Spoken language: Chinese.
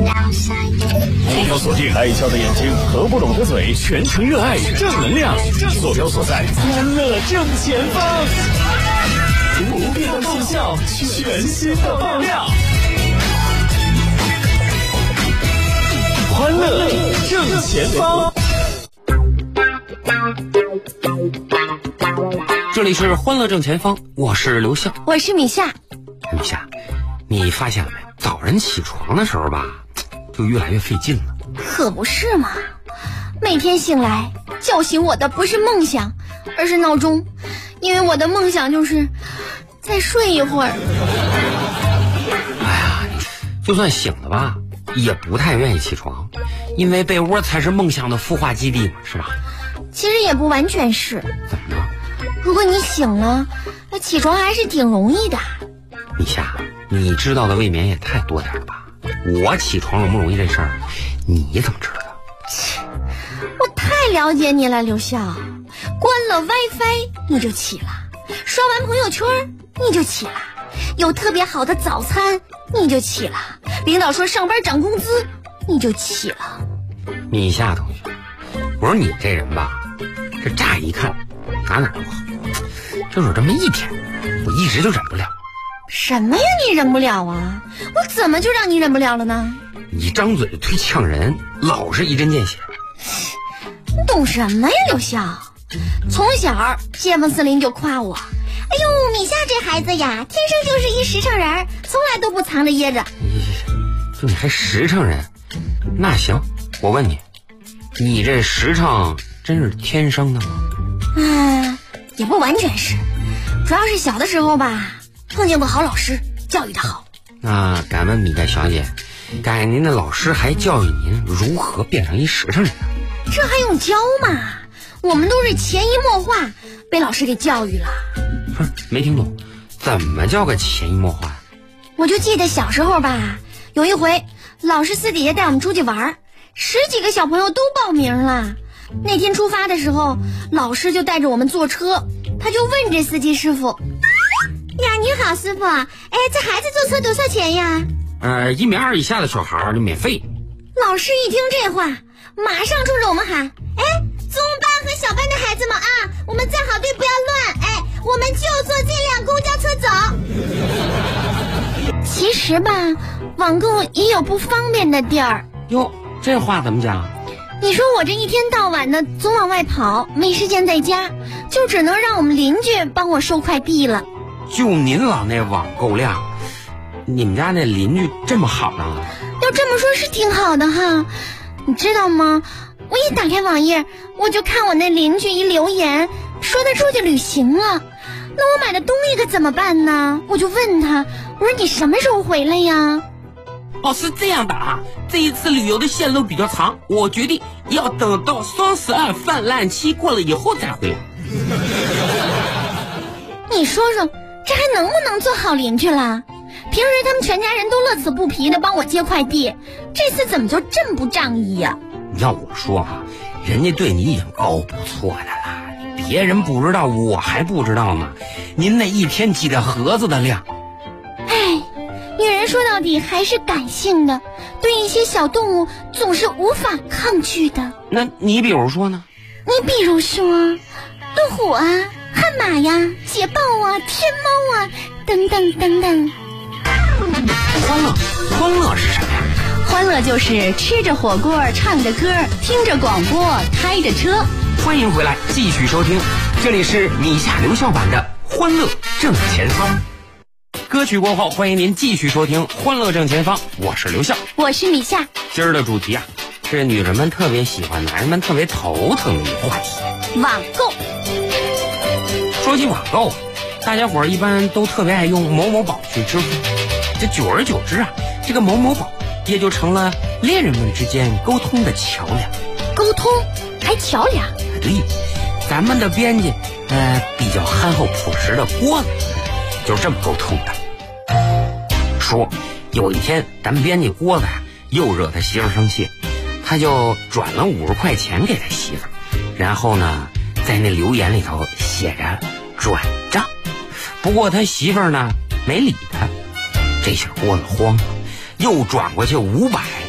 目标锁定爱笑的眼睛和不懂的嘴，全程热爱正能量，坐标所在，欢乐正前方，不变的动效，全新的爆料，欢乐正前方。 这里是欢乐正前方，我是刘笑， 我是米夏。 米夏，你发现了没？早晨起床的时候吧，就越来越费劲了。 可不是嘛，每天醒来叫醒我的不是梦想，而是闹钟，因为我的梦想就是再睡一会儿。 哎呀，就算醒了吧，也不太愿意起床，因为被窝才是梦想的孵化基地嘛，是吧？ 其实也不完全是。 怎么呢？ 如果你醒了，那起床还是挺容易的。 米夏，你知道的未免也太多点了吧？我起床容不容易这事儿，你怎么知道的？ 我太了解你了，刘笑。关了 WiFi 你就起了，刷完朋友圈你就起了，有特别好的早餐你就起了，领导说上班涨工资你就起了。 米夏同学，我说你这人吧，这乍一看哪都好，就是有这么一点我一直就忍不了。 什么呀你忍不了啊？我怎么就让你忍不了了呢？ 你张嘴就忒呛人，老是一针见血。 你懂什么呀刘笑？从小街坊四邻就夸我，哎呦米夏这孩子呀，天生就是一实诚人，从来都不藏着掖着。 就你还实诚人？那行，我问你，你这实诚真是天生的吗？ 也不完全是，主要是小的时候吧，碰见过好老师，教育的好。 那敢问米代小姐，该您的老师还教育您如何变成一实诚人呢？ 这还用教吗？我们都是潜移默化被老师给教育了。 不是，没听懂，怎么叫个潜移默化？ 我就记得小时候吧，有一回老师私底下带我们出去玩，10几个小朋友都报名了。那天出发的时候，老师就带着我们坐车，他就问这司机师傅：呀，你好师傅，哎，这孩子坐车多少钱呀 ？1.2米以下的小孩就免费。 老师一听这话，马上冲着我们喊：哎，中班和小班的孩子们啊，我们站好队不要乱，哎，我们就坐这辆公交车走。其实吧，网购也有不方便的地儿。 哟，这话怎么讲？ 你说我这一天到晚的总往外跑，没时间在家，就只能让我们邻居帮我收快递了。 就您老那网购量，你们家那邻居这么好呢？ 要这么说是挺好的哈，你知道吗？我一打开网页，我就看我那邻居一留言，说他出去旅行了。那我买的东西可怎么办呢？我就问他，我说你什么时候回来呀？ 哦，是这样的啊，这一次旅游的线路比较长，我决定要等到双12泛滥期过了以后再回来。 你说说，这还能不能做好邻居啦？平时他们全家人都乐此不疲的帮我接快递，这次怎么就这么不仗义呀？ 要我说啊，人家对你已经够不错的了，别人不知道，我还不知道呢。您那一天寄的盒子的量， 哎，女人说到底还是感性的，对一些小动物总是无法抗拒的。 那你比如说呢？ 你比如说路虎啊、悍马呀、捷豹啊、天猫啊，等等等等。 欢乐是什么呀？ 欢乐就是吃着火锅，唱着歌，听着广播，开着车。 欢迎回来，继续收听，这里是米夏刘笑版的欢乐正前方。歌曲过后，欢迎您继续收听欢乐正前方，我是刘笑， 我是米夏。 今儿的主题啊，是女人们特别喜欢，男人们特别头疼的一个话题—— 网购。 说起网购，大家伙儿一般都特别爱用某某宝去支付，这久而久之啊，这个某某宝也就成了恋人们之间沟通的桥梁。 沟通还桥梁？ 对，咱们的编辑比较憨厚朴实的郭子就是这么沟通的。说有一天咱们编辑郭子呀，又惹他媳妇生气，他就转了50块钱给他媳妇，然后呢在那留言里头写着转账。不过他媳妇呢没理他，这下郭子慌了，又转过去500